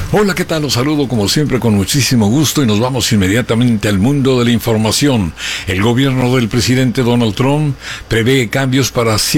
Hola, ¿qué tal? Los saludo como siempre con muchísimo gusto y nos vamos inmediatamente al mundo de la información. El gobierno del presidente Donald Trump prevé cambios para